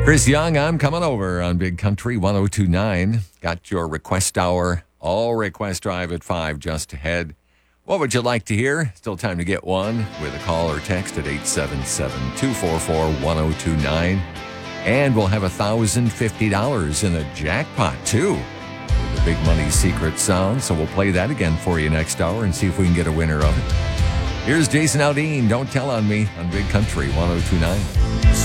Chris Young, I'm coming over on Big Country 1029. Got your request hour, all request drive at 5 just ahead. What would you like to hear? Still time to get one with a call or text at 877-244-1029. And we'll have $1,050 in the jackpot, too. With the Big Money Secret sound. So we'll play that again for you next hour and see if we can get a winner of it. Here's Jason Aldean, Don't Tell on Me on Big Country 1029.